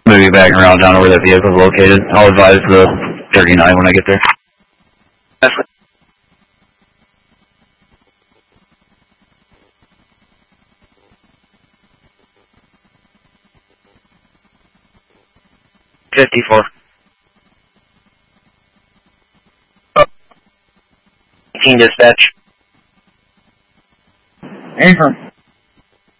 Moving back around down to where that vehicle is located. I'll advise the 39 when I get there. That's 54. 18 dispatch. Affirm.